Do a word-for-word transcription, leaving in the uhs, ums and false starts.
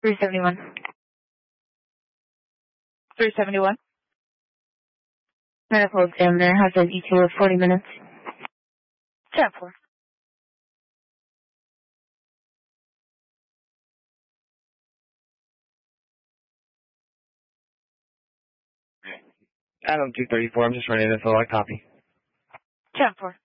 three seventy-one. three seventy-one. Medical examiner has an E T A of forty minutes. ten four. Adam two thirty-four, I'm just running info, I copy. ten four.